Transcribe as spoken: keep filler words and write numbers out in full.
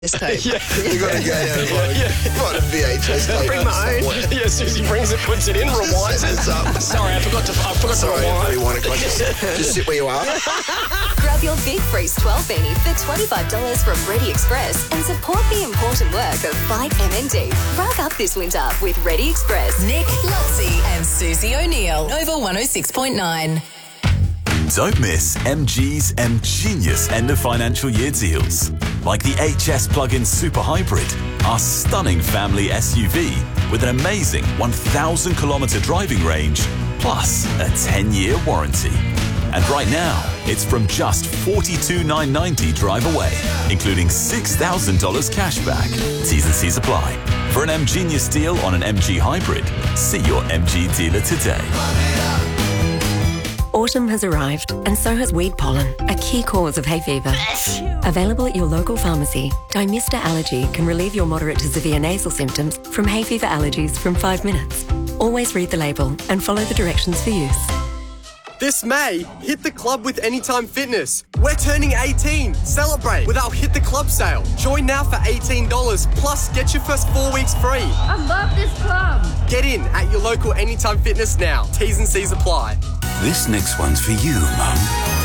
This tape. Yeah. You got to go down and find Yeah. a V H S tape. Bring my own. somewhere. Yeah, Susie brings it, puts it in, rewinds Set this it. up. Sorry, I forgot to. I forgot Sorry, to rewind. everybody, one o'clock. Just, just sit where you are. Grab your Big Freeze twelve beanie for twenty-five dollars from Ready Express and support the important work of Fight M N D. Rack up this winter with Ready Express. Nick, Lutzi and Susie O'Neill. Over one oh six point nine. Don't miss M G's M-Genius end of financial year deals. Like the H S plug-in Super Hybrid, our stunning family S U V with an amazing one thousand kilometre driving range, plus a ten-year warranty. And right now, it's from just forty-two thousand nine hundred ninety drive away, including six thousand dollars cash back. T's and C's apply. For an M-Genius deal on an M G Hybrid, see your M G dealer today. Autumn has arrived, and so has weed pollen, a key cause of hay fever. Available at your local pharmacy, Dymista Allergy can relieve your moderate to severe nasal symptoms from hay fever allergies from five minutes. Always read the label and follow the directions for use. This May, hit the club with Anytime Fitness. We're turning eighteen. Celebrate with our Hit the Club sale. Join now for eighteen dollars, plus get your first four weeks free. I love this club. Get in at your local Anytime Fitness now. T's and C's apply. This next one's for you, Mum.